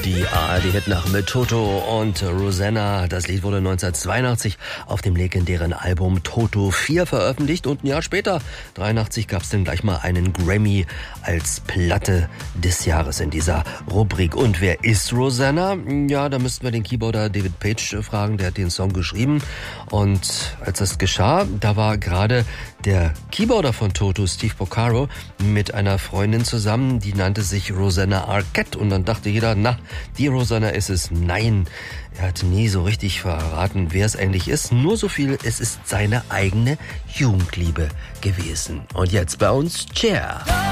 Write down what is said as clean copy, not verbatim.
Die ARD-Hitnacht mit Toto und Rosanna. Das Lied wurde 1982 auf dem legendären Album Toto 4 veröffentlicht und ein Jahr später, 1983, gab es dann gleich mal einen Grammy als Platte des Jahres in dieser Rubrik. Und wer ist Rosanna? Ja, da müssten wir den Keyboarder David Page fragen, der hat den Song geschrieben. Und als das geschah, da war gerade der Keyboarder von Toto, Steve Porcaro, mit einer Freundin zusammen, die nannte sich Rosanna Arquette. Und dann dachte jeder, na, die Rosanna ist es. Nein, er hat nie so richtig verraten, wer es eigentlich ist. Nur so viel, es ist seine eigene Jugendliebe gewesen. Und jetzt bei uns Cher.